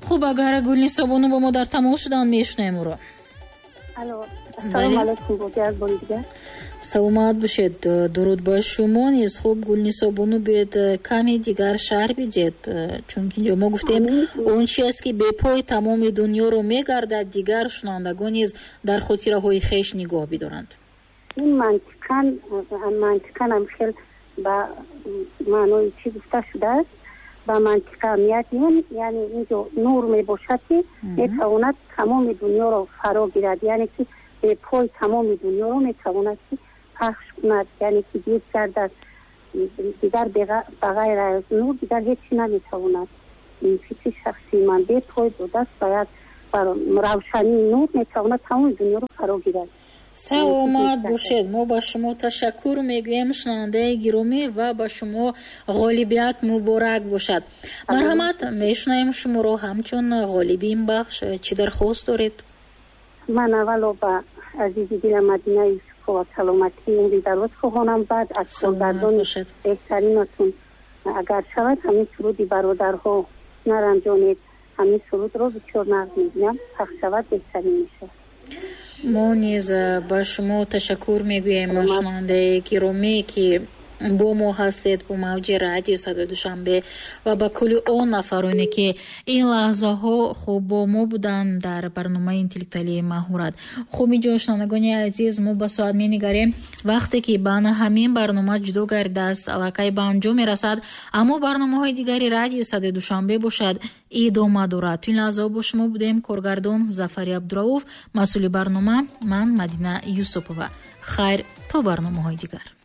хуб, агар Гулниса Бону бо мо дар тамос шудан мешунем ӯро. алло, ассалому алайкум. боди аз бори дигар. саломат бошед. дуруд ба шумо низ. хуб, Гулниса Бону биёед каме дигар шаҳр бидиҳед, чунки инҷо мо гуфтем он чиест ки бепой тамоми дунёро мегардад. дигар шунавандагон низ дар хотираҳои хеш нигоҳ бидоранд. ин мантиқанам хел ба маънои чӣ гуфта шудааст, ба мантиқа меяд, яъне инҷо нур мебошад ки метавонад тамоми дунёро фаро гирад, яъне ки бепой тамоми дунёро метавонад ки пахш кунад, яъне ки дид гардад. дигар ба ғайр аз нур дигар ҳеҷ чӣ наметавонад. ин фикри шахси ман, бепой бо даст ба як равшании нур метавонад тамоми дунёро фаро гирад. саломат бошед. мо ба шумо ташаккур мегӯем, шунавандаи гиромӣ, ва ба шумо ғолибият муборак бошад. марҳамат, мешунавем шуморо ҳамчун ғолиби ин бахш. чӣ дархост доред? ман аввало ба азизи дилам Мадина Юсупова саломатӣ, умри дароз хоҳонам. баъд аз солгардони беҳтаринатон агар шавад ҳамин суруди бародарҳо наранҷонед, ҳамин сурудро бисёр нағз мебинам, пахш шавад беҳтарин мешавад. мо низ ба шумо ташаккур мегӯем, шунавандаи гиромӣ, ки бо мо ҳастед бо мавҷи радио Садои Душанбе, ва ба кулли он нафароне ки ин лаҳзаҳо хуб бо мо буданд дар барномаи интеллектуалии Маҳорат. хуб, инҷо шунавандагони азиз, мо ба соат менигарем. вақте ки баън ҳамин барнома ҷудо гардааст, аллакай ба анҷом мерасад, аммо барномаҳои дигари радио Садои Душанбе бошад идома дорад. то ин лаҳзаҳо бо шумо будем коргардон Зафари Абдурауф, масъули барнома ман Мадина Юсупова. хайр, то барномаҳои дигар.